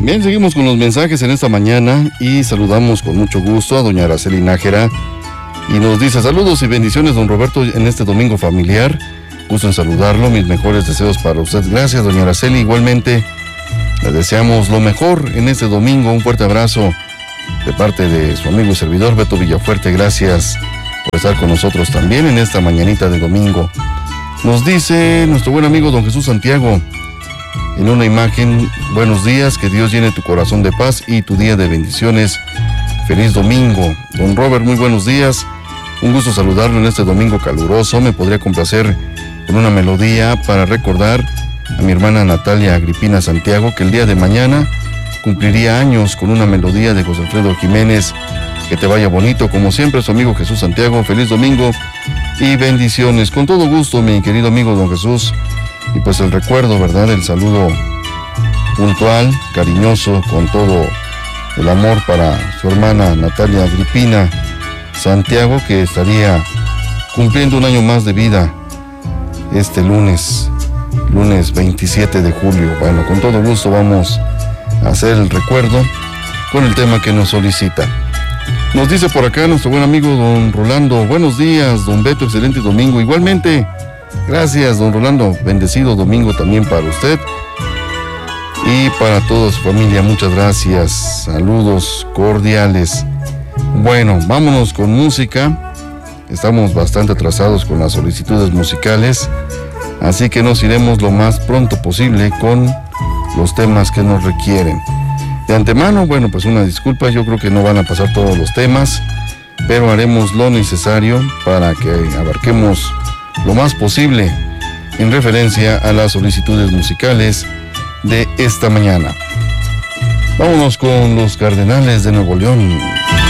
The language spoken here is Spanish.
Bien, seguimos con los mensajes en esta mañana y saludamos con mucho gusto a doña Araceli Nájera y nos dice: saludos y bendiciones, don Roberto, en este domingo familiar. Gusto en saludarlo, mis mejores deseos para usted. Gracias, doña Araceli. Igualmente, le deseamos lo mejor en este domingo. Un fuerte abrazo de parte de su amigo y servidor Beto Villafuerte. Gracias por estar con nosotros también en esta mañanita de domingo. Nos dice nuestro buen amigo don Jesús Santiago en una imagen: buenos días, que Dios llene tu corazón de paz y tu día de bendiciones. Feliz domingo. Don Robert, muy buenos días. Un gusto saludarlo en este domingo caluroso. Me podría complacer con una melodía para recordar a mi hermana Natalia Agripina Santiago, que el día de mañana cumpliría años, con una melodía de José Alfredo Jiménez. Que te vaya bonito, como siempre, su amigo Jesús Santiago. Feliz domingo y bendiciones. Con todo gusto, mi querido amigo don Jesús. Y pues el recuerdo, ¿verdad? El saludo puntual, cariñoso, con todo el amor para su hermana Natalia Agripina Santiago, que estaría cumpliendo un año más de vida este lunes 27 de julio. Bueno, con todo gusto vamos a hacer el recuerdo con el tema que nos solicita. Nos dice por acá nuestro buen amigo don Rolando: buenos días, don Beto, excelente domingo. Igualmente, gracias, don Rolando, bendecido domingo también para usted y para toda su familia. Muchas gracias, saludos cordiales. Bueno, vámonos con música. Estamos bastante atrasados con las solicitudes musicales, así que nos iremos lo más pronto posible con los temas que nos requieren. De antemano, bueno, pues una disculpa, yo creo que no van a pasar todos los temas, pero haremos lo necesario para que abarquemos lo más posible en referencia a las solicitudes musicales de esta mañana. Vámonos con los Cardenales de Nuevo León.